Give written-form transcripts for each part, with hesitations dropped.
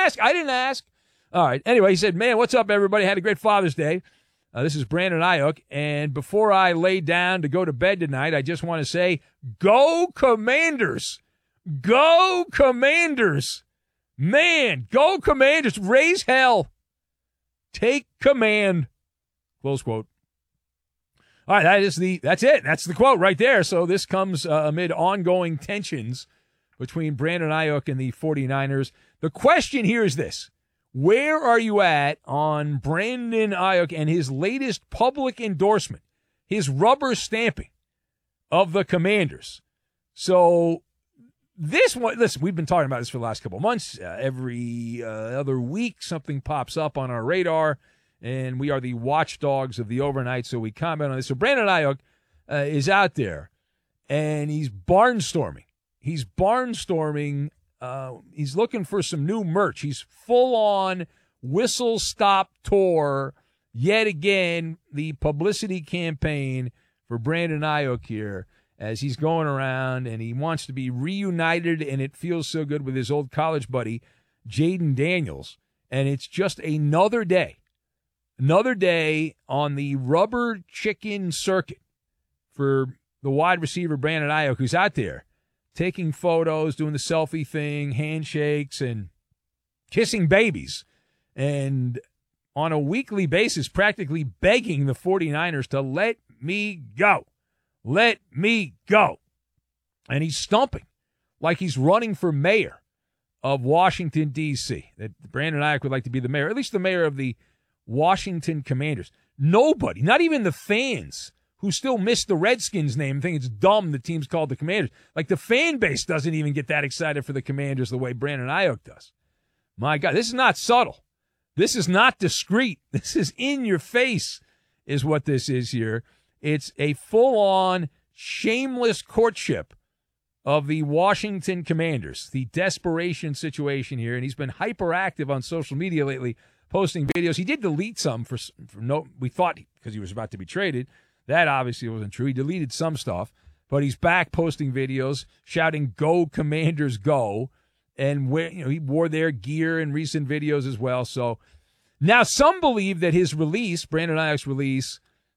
ask. All right. Anyway, he said, man, what's up, everybody? Had a great Father's Day. This is Brandon Ayuk. And before I lay down to go to bed tonight, I just want to say, go Commanders. Go Commanders. Man, go Commanders. Raise hell. Take command. Close quote. All right, that's it. That's the quote right there. So this comes amid ongoing tensions between Brandon Ayuk and the 49ers. The question here is this. Where are you at on Brandon Ayuk and his latest public endorsement, his rubber stamping of the Commanders? So this one, listen, we've been talking about this for the last couple of months. Every other week, something pops up on our radar, and we are the watchdogs of the overnight, so we comment on this. So Brandon Ayuk is out there, and he's barnstorming. He's looking for some new merch. He's full-on whistle-stop tour. Yet again, the publicity campaign for Brandon Ayuk here as he's going around, and he wants to be reunited, and it feels so good with his old college buddy, Jaden Daniels. And it's just another day on the rubber chicken circuit for the wide receiver Brandon Ayuk, who's out there taking photos, doing the selfie thing, handshakes, and kissing babies. And on a weekly basis, practically begging the 49ers to let me go. Let me go. And he's stumping like he's running for mayor of Washington, D.C. That Brandon Ayuk would like to be the mayor, at least the mayor of the Washington Commanders. Nobody, not even the fans who still miss the Redskins name and think it's dumb the team's called the Commanders. Like, the fan base doesn't even get that excited for the Commanders the way Brandon Ayuk does. My God, this is not subtle. This is not discreet. This is in your face is what this is here. It's a full-on, shameless courtship of the Washington Commanders, the desperation situation here. And he's been hyperactive on social media lately, posting videos. He did delete some for no, we thought because he was about to be traded. That obviously wasn't true. He deleted some stuff, but he's back posting videos, shouting, "Go Commanders, go!" And he wore their gear in recent videos as well. So now some believe that his release, Brandon Ayuk's release,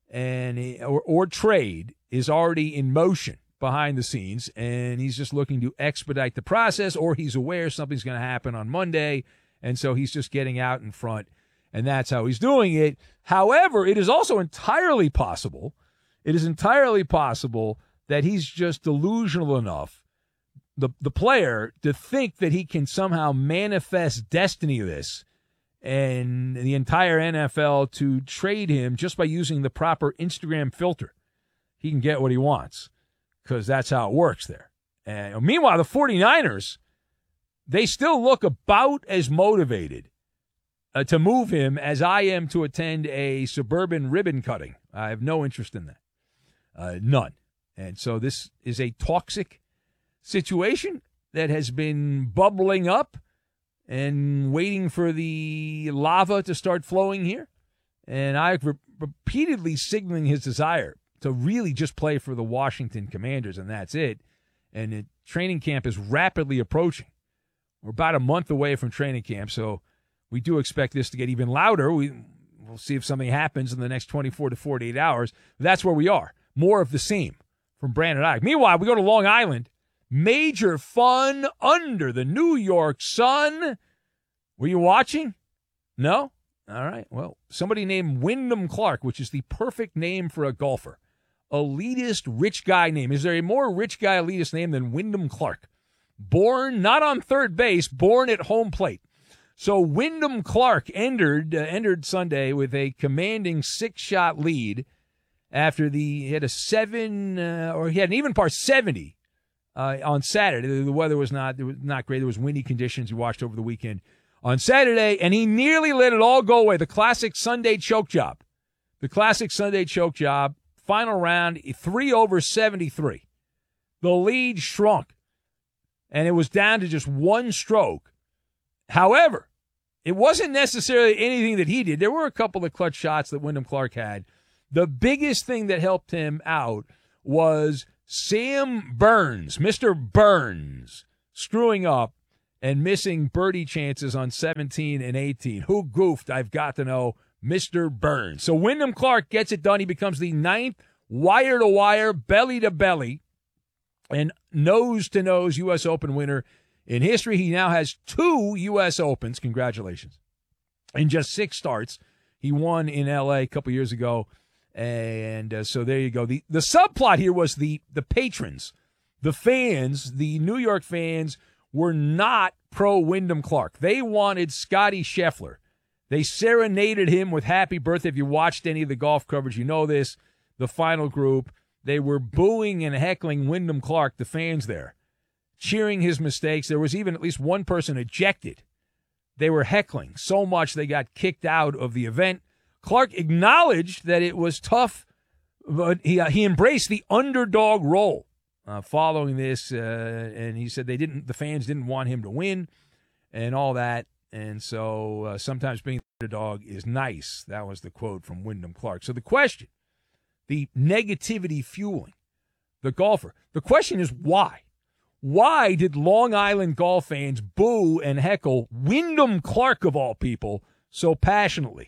or trade is already in motion behind the scenes, and he's just looking to expedite the process, or he's aware something's going to happen on Monday, and so he's just getting out in front. And that's how he's doing it. However, it is also entirely possible. It is entirely possible that he's just delusional enough, the player, to think that he can somehow manifest destiny this and the entire NFL to trade him just by using the proper Instagram filter. He can get what he wants because that's how it works there. And meanwhile, the 49ers, they still look about as motivated to move him as I am to attend a suburban ribbon cutting. I have no interest in that. None. And so this is a toxic situation that has been bubbling up and waiting for the lava to start flowing here. And I repeatedly signaling his desire to really just play for the Washington Commanders, and that's it. And the training camp is rapidly approaching. We're about a month away from training camp, so we do expect this to get even louder. We'll see if something happens in the next 24 to 48 hours. That's where we are. More of the same from Brandon Ayuk. Meanwhile, we go to Long Island. Major fun under the New York sun. Were you watching? No? All right. Well, somebody named Wyndham Clark, which is the perfect name for a golfer. Elitist rich guy name. Is there a more rich guy elitist name than Wyndham Clark? Born not on third base, born at home plate. So Wyndham Clark entered Sunday with a commanding 6-shot lead after he had an even par 70 on Saturday. The weather was not great. There was windy conditions. We watched over the weekend on Saturday, and he nearly let it all go away. The classic Sunday choke job. Final round, 3 over 73. The lead shrunk, and it was down to just one stroke. However, it wasn't necessarily anything that he did. There were a couple of clutch shots that Wyndham Clark had. The biggest thing that helped him out was Sam Burns, Mr. Burns, screwing up and missing birdie chances on 17 and 18. Who goofed? I've got to know. Mr. Burns. So Wyndham Clark gets it done. He becomes the 9th wire-to-wire, belly-to-belly, and nose-to-nose U.S. Open winner in history. He now has 2 U.S. Opens. Congratulations. In just 6 starts. He won in L.A. a couple years ago. And so there you go. The subplot here was the patrons, the fans, the New York fans were not pro-Wyndham Clark. They wanted Scotty Scheffler. They serenaded him with happy birthday. If you watched any of the golf coverage, you know this. The final group, they were booing and heckling Wyndham Clark, the fans there, cheering his mistakes. There was even at least one person ejected. They were heckling so much they got kicked out of the event. Clark acknowledged that it was tough, but he embraced the underdog role following this, and he said the fans didn't want him to win and all that. And so sometimes being the underdog is nice. That was the quote from Wyndham Clark. So the question, the negativity fueling the golfer. The question is why? Why did Long Island golf fans boo and heckle Wyndham Clark, of all people, so passionately?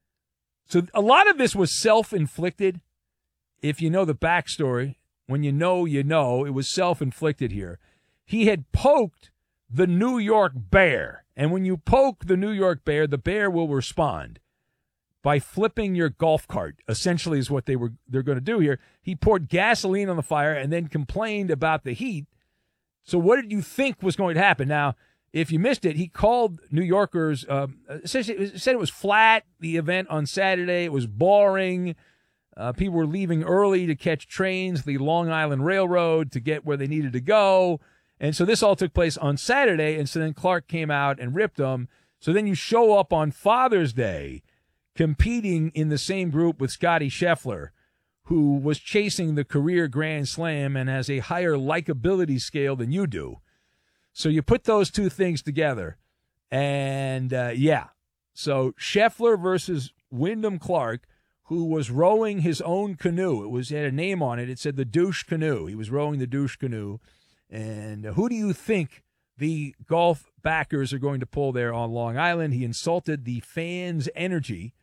So a lot of this was self-inflicted. If you know the backstory, when you know, it was self-inflicted here. He had poked the New York Bear. And when you poke the New York Bear, the bear will respond by flipping your golf cart, essentially is what they're going to do here. He poured gasoline on the fire and then complained about the heat. So what did you think was going to happen? Now, if you missed it, he called New Yorkers, essentially said it was flat, the event on Saturday. It was boring. People were leaving early to catch trains, the Long Island Railroad, to get where they needed to go. And so this all took place on Saturday, and so then Clark came out and ripped them. So then you show up on Father's Day competing in the same group with Scotty Scheffler, who was chasing the career Grand Slam and has a higher likability scale than you do. So you put those two things together, and So Scheffler versus Wyndham Clark, who was rowing his own canoe. It had a name on it. It said the Douche Canoe. He was rowing the Douche Canoe. And who do you think the golf backers are going to pull there on Long Island? He insulted the fans' energy.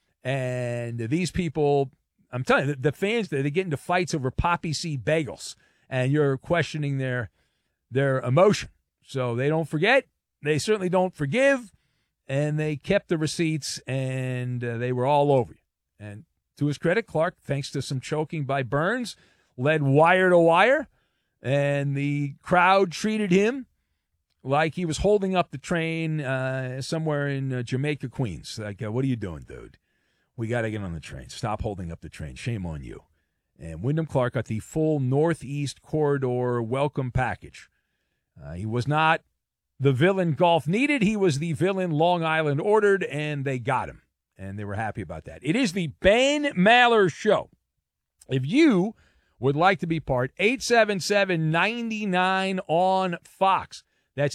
And these people, I'm telling you, the fans, they get into fights over poppy seed bagels. And you're questioning their emotion. So they don't forget. They certainly don't forgive. And they kept the receipts, and they were all over you. And to his credit, Clark, thanks to some choking by Burns, led wire to wire. And the crowd treated him like he was holding up the train somewhere in Jamaica, Queens. Like, what are you doing, dude? We got to get on the train. Stop holding up the train. Shame on you. And Wyndham Clark got the full Northeast Corridor welcome package. He was not the villain golf needed. He was the villain Long Island ordered, and they got him. And they were happy about that. It is the Ben Maller Show. If you would like to be part, 877-99 on Fox. That's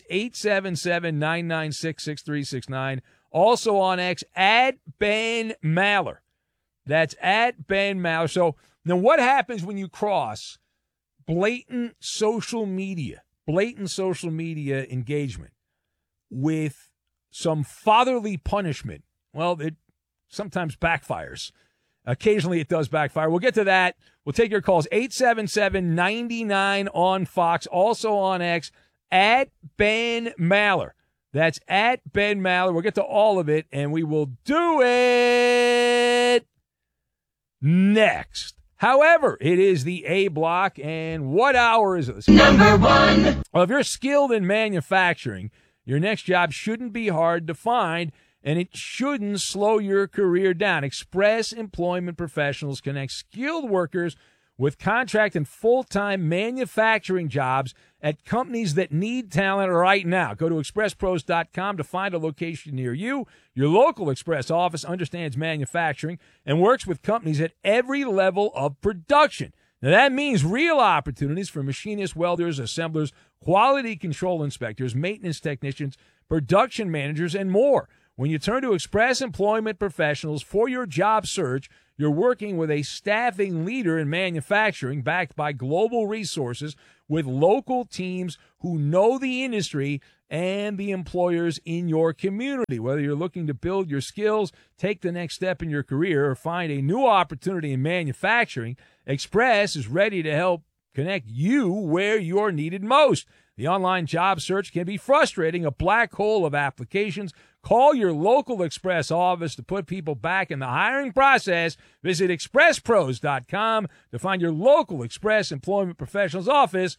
877-996-6369. Also on X, at Ben Maller. That's at Ben Maller. So now what happens when you cross blatant social media engagement with some fatherly punishment? Well, it sometimes backfires. Occasionally it does backfire. We'll get to that. We'll take your calls. 877-99 on Fox. Also on X, at Ben Maller. That's at Ben Maller. We'll get to all of it, and we will do it next. However, it is the A block, and what hour is it? Number one. Well, if you're skilled in manufacturing, your next job shouldn't be hard to find, and it shouldn't slow your career down. Express Employment Professionals connect skilled workers with contract and full-time manufacturing jobs at companies that need talent right now. Go to expresspros.com to find a location near you. Your local Express office understands manufacturing and works with companies at every level of production. Now, that means real opportunities for machinists, welders, assemblers, quality control inspectors, maintenance technicians, production managers, and more. When you turn to Express Employment Professionals for your job search, you're working with a staffing leader in manufacturing backed by global resources with local teams who know the industry and the employers in your community. Whether you're looking to build your skills, take the next step in your career, or find a new opportunity in manufacturing, Express is ready to help connect you where you're needed most. The online job search can be frustrating, a black hole of applications. Call your local Express office to put people back in the hiring process. Visit expresspros.com to find your local Express Employment Professionals office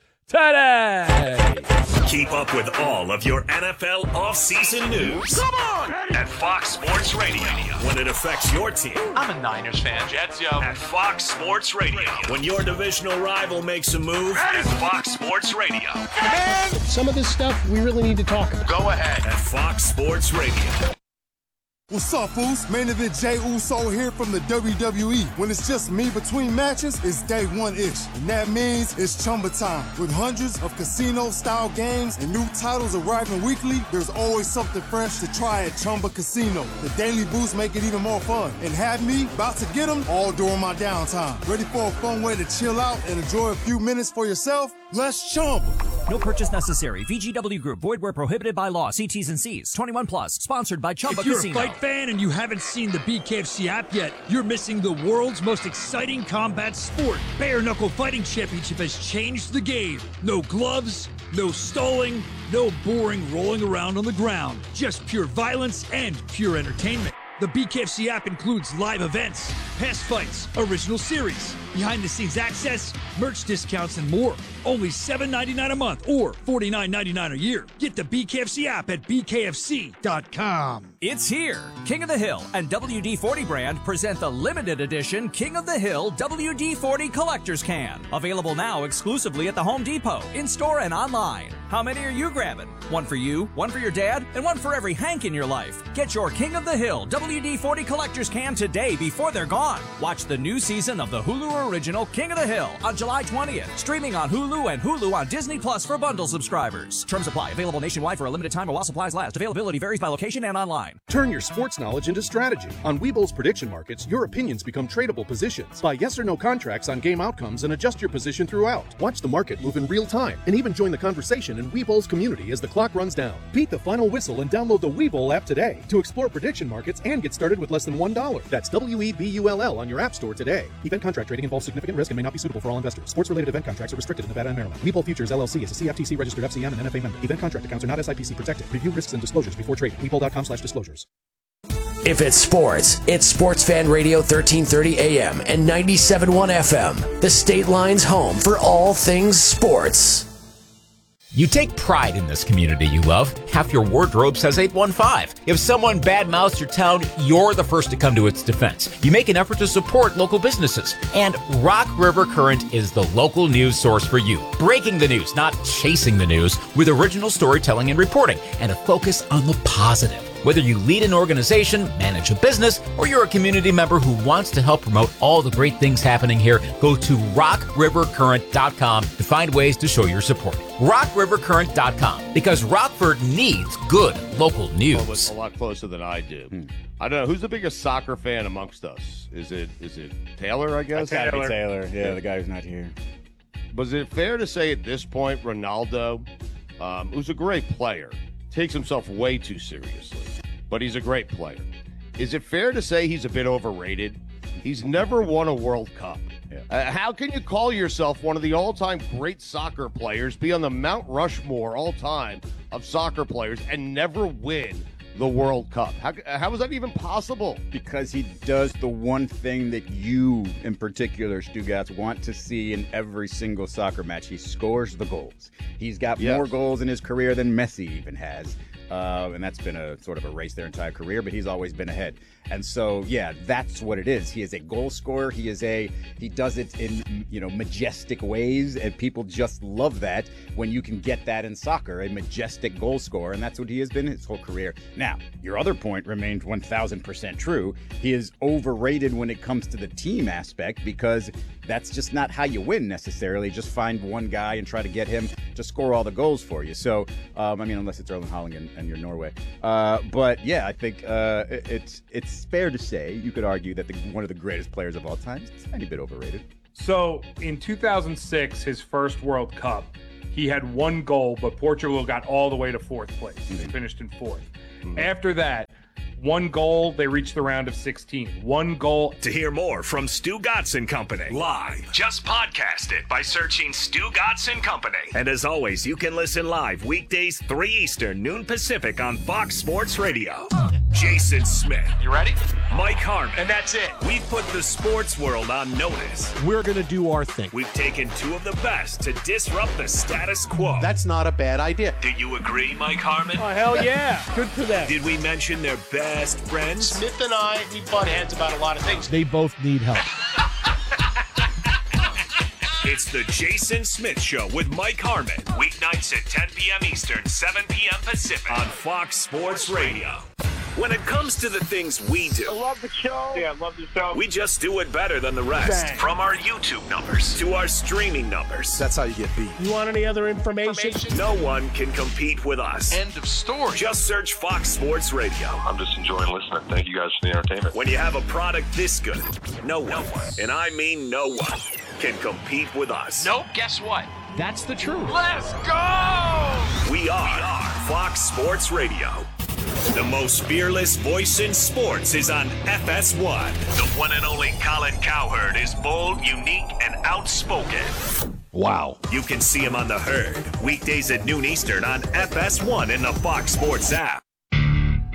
today. Keep up with all of your NFL offseason news. Come on! At Fox Sports Radio. When it affects your team. I'm a Niners fan. Jets, yo. At Fox Sports Radio. When your divisional rival makes a move. At Fox Sports Radio. Man, some of this stuff we really need to talk about. Go ahead. At Fox Sports Radio. What's up, fools? Main event Jey Uso here from the WWE. When it's just me between matches, it's day one-ish. And that means it's Chumba time. With hundreds of casino-style games and new titles arriving weekly, there's always something fresh to try at Chumba Casino. The daily boosts make it even more fun. And have me about to get them all during my downtime. Ready for a fun way to chill out and enjoy a few minutes for yourself? Let's Chumba. No purchase necessary. VGW Group. Void where prohibited by law. See T's and C's. 21 plus. Sponsored by Chumba Casino. If you're a fight fan and you haven't seen the BKFC app yet, you're missing the world's most exciting combat sport. Bare Knuckle Fighting Championship has changed the game. No gloves, no stalling, no boring rolling around on the ground. Just pure violence and pure entertainment. The BKFC app includes live events, past fights, original series, behind-the-scenes access, merch discounts, and more. Only $7.99 a month or $49.99 a year. Get the BKFC app at bkfc.com. It's here. King of the Hill and WD-40 brand present the limited edition King of the Hill WD-40 Collector's Can. Available now exclusively at the Home Depot, in-store and online. How many are you grabbing? One for you, one for your dad, and one for every Hank in your life. Get your King of the Hill WD-40 Collector's Can today before they're gone. Watch the new season of the Hulu original King of the Hill on July 20th. Streaming on Hulu and Hulu on Disney Plus for bundle subscribers. Terms apply. Available nationwide for a limited time while supplies last. Availability varies by location and online. Turn your sports knowledge into strategy. On Webull's prediction markets, your opinions become tradable positions. Buy yes or no contracts on game outcomes and adjust your position throughout. Watch the market move in real time and even join the conversation in Webull's community as the clock runs down. Beat the final whistle and download the Webull app today to explore prediction markets and get started with less than $1. That's WEBULL on your app store today. Event contract trading involves significant risk and may not be suitable for all investors. Sports-related event contracts are restricted in Nevada and Maryland. Webull Futures LLC is a CFTC registered FCM and NFA member. Event contract accounts are not SIPC protected. Review risks and disclosures before trading. Webull.com/disclosures. If it's sports, it's Sports Fan Radio 1330 AM and 97.1 FM. The State Line's home for all things sports. You take pride in this community you love. Half your wardrobe says 815. If someone badmouths your town, you're the first to come to its defense. You make an effort to support local businesses. And Rock River Current is the local news source for you. Breaking the news, not chasing the news, with original storytelling and reporting, and a focus on the positive. Whether you lead an organization, manage a business, or you're a community member who wants to help promote all the great things happening here, go to rockrivercurrent.com to find ways to show your support. rockrivercurrent.com, because Rockford needs good local news. A lot closer than I do. I don't know. Who's the biggest soccer fan amongst us? Is it Taylor, I guess? That's gotta be Taylor. Yeah, the guy who's not here. Was it fair to say at this point, Ronaldo, who's a great player, takes himself way too seriously, but he's a great player. Is it fair to say he's a bit overrated? He's never won a World Cup. Yeah. How can you call yourself one of the all-time great soccer players, be on the Mount Rushmore all-time of soccer players, and never win the World Cup? How is that even possible? Because he does the one thing that you, in particular, Stugats, want to see in every single soccer match. He scores the goals. He's got more goals in his career than Messi even has. And that's been a sort of a race their entire career, but he's always been ahead. And so, yeah, that's what it is. He is a goal scorer. He does it in, majestic ways, and people just love that when you can get that in soccer, a majestic goal scorer, and that's what he has been his whole career. Now, your other point remains 1,000% true. He is overrated when it comes to the team aspect, because that's just not how you win necessarily. Just find one guy and try to get him to score all the goals for you. So, unless it's Erling Haaland and you're Norway. But yeah, I think it's fair to say, you could argue that one of the greatest players of all time is a tiny bit overrated. So in 2006, his first World Cup, he had 1 goal, but Portugal got all the way to 4th place. They finished in 4th. After that, 1 goal, they reached the round of 16. 1 goal. To hear more from Stu Gatz and Company live, just podcast it by searching Stu Gatz and Company. And as always, you can listen live weekdays 3 Eastern, noon Pacific on Fox Sports Radio. Jason Smith. You ready? Mike Harmon. And that's it. We put the sports world on notice. We're going to do our thing. We've taken 2 of the best to disrupt the status quo. That's not a bad idea. Do you agree, Mike Harmon? Oh, hell yeah. Good for them. Did we mention their best friends? Smith and I, we butt heads about a lot of things. They both need help. It's the Jason Smith Show with Mike Harmon. Weeknights at 10 p.m. Eastern, 7 p.m. Pacific on Fox Sports Radio. When it comes to the things we do, I love the show. Yeah, I love the show. We just do it better than the rest. Bang. From our YouTube numbers to our streaming numbers. That's how you get beat. You want any other information? No one can compete with us. End of story. Just search Fox Sports Radio. I'm just enjoying listening. Thank you guys for the entertainment. When you have a product this good, no one, and I mean no one, can compete with us. Nope, guess what? That's the truth. Let's go! We are Fox Sports Radio. The most fearless voice in sports is on FS1. The one and only Colin Cowherd is bold, unique, and outspoken. Wow. You can see him on The Herd, weekdays at noon Eastern on FS1 in the Fox Sports app.